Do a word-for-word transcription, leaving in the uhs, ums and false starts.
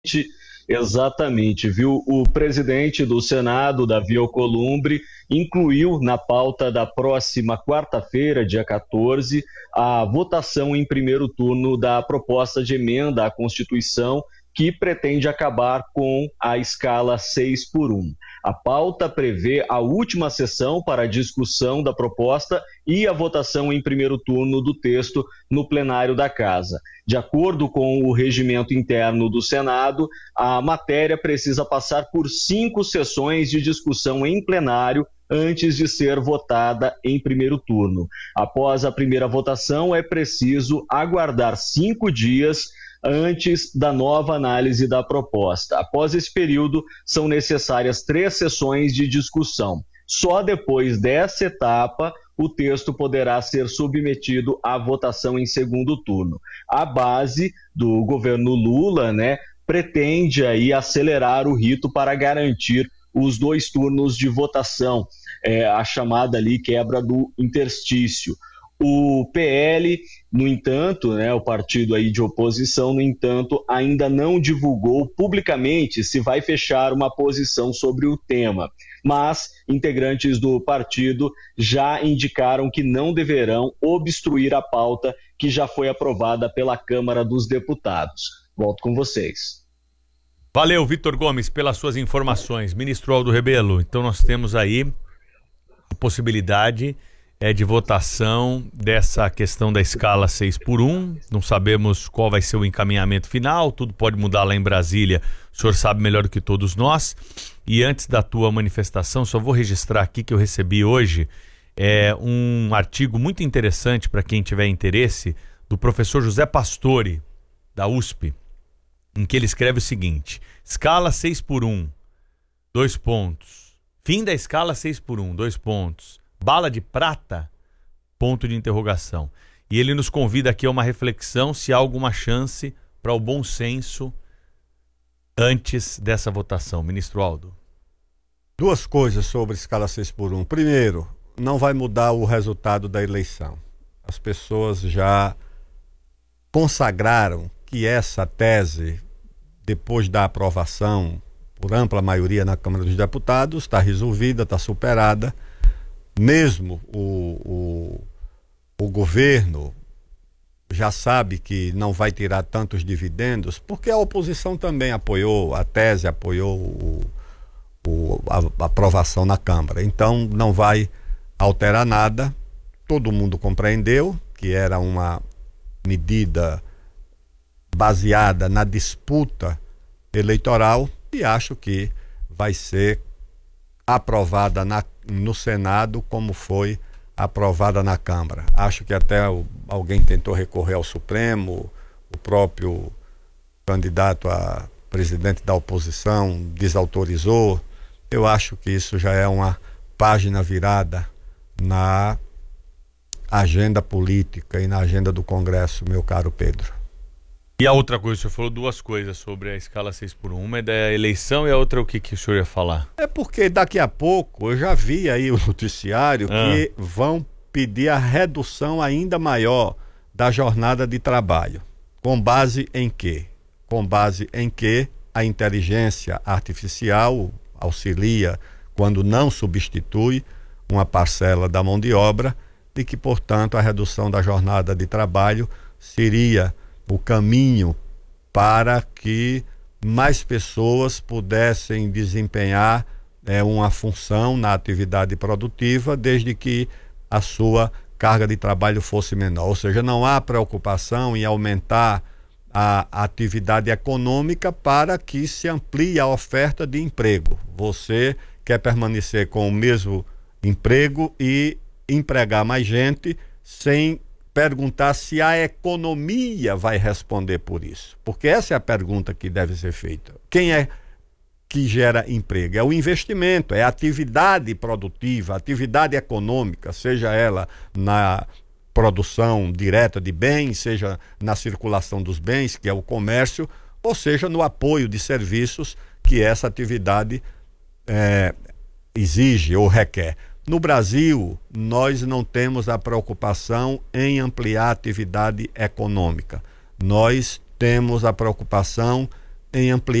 Exatamente, viu? O presidente do Senado, Davi Alcolumbre, incluiu na pauta da próxima quarta-feira, dia quatorze, a votação em primeiro turno da proposta de emenda à Constituição que pretende acabar com a escala seis por um. A pauta prevê a última sessão para a discussão da proposta e a votação em primeiro turno do texto no plenário da Casa. De acordo com o regimento interno do Senado, a matéria precisa passar por cinco sessões de discussão em plenário antes de ser votada em primeiro turno. Após a primeira votação, é preciso aguardar cinco dias antes da nova análise da proposta. Após esse período, são necessárias três sessões de discussão. Só depois dessa etapa, o texto poderá ser submetido à votação em segundo turno. A base do governo Lula, né, pretende aí acelerar o rito para garantir os dois turnos de votação, é, a chamada ali quebra do interstício. O P L, no entanto, né, o partido aí de oposição, no entanto, ainda não divulgou publicamente se vai fechar uma posição sobre o tema, mas integrantes do partido já indicaram que não deverão obstruir a pauta que já foi aprovada pela Câmara dos Deputados. Volto com vocês. Valeu, Vitor Gomes, pelas suas informações. Ministro Aldo Rebelo, então nós temos aí a possibilidade é, de votação dessa questão da escala seis por um. Não sabemos qual vai ser o encaminhamento final, tudo pode mudar lá em Brasília, o senhor sabe melhor do que todos nós. E antes da tua manifestação, só vou registrar aqui que eu recebi hoje é, um artigo muito interessante para quem tiver interesse, do professor José Pastore, da U S P, em que ele escreve o seguinte: escala seis por um, dois pontos. Fim da escala seis por um, dois pontos. Bala de prata? Ponto de interrogação. E ele nos convida aqui a uma reflexão se há alguma chance para o bom senso antes dessa votação. Ministro Aldo. Duas coisas sobre escala seis por um. Primeiro, não vai mudar o resultado da eleição. As pessoas já consagraram que essa tese, depois da aprovação por ampla maioria na Câmara dos Deputados, está resolvida, está superada. Mesmo o, o, o governo já sabe que não vai tirar tantos dividendos, porque a oposição também apoiou a tese, apoiou o, o, a, a aprovação na Câmara. Então não vai alterar nada. Todo mundo compreendeu que era uma medida baseada na disputa eleitoral e acho que vai ser aprovada na, no Senado como foi aprovada na Câmara. Acho que até o, alguém tentou recorrer ao Supremo, o próprio candidato a presidente da oposição desautorizou. Eu acho que isso já é uma página virada na agenda política e na agenda do Congresso, meu caro Pedro. E a outra coisa, o senhor falou duas coisas sobre a escala seis por um. Uma é da eleição e a outra é o que, que o senhor ia falar? É porque daqui a pouco, eu já vi aí o noticiário ah. que vão pedir a redução ainda maior da jornada de trabalho. Com base em quê? Com base em que a inteligência artificial auxilia, quando não substitui, uma parcela da mão de obra e que, portanto, a redução da jornada de trabalho seria o caminho para que mais pessoas pudessem desempenhar é, uma função na atividade produtiva, desde que a sua carga de trabalho fosse menor. Ou seja, não há preocupação em aumentar a atividade econômica para que se amplie a oferta de emprego. Você quer permanecer com o mesmo emprego e empregar mais gente sem perguntar se a economia vai responder por isso. Porque essa é a pergunta que deve ser feita. Quem é que gera emprego? É o investimento, é a atividade produtiva, a atividade econômica, seja ela na produção direta de bens, seja na circulação dos bens, que é o comércio, ou seja no apoio de serviços que essa atividade é, exige ou requer. No Brasil, nós não temos a preocupação em ampliar a atividade econômica. Nós temos a preocupação em ampliar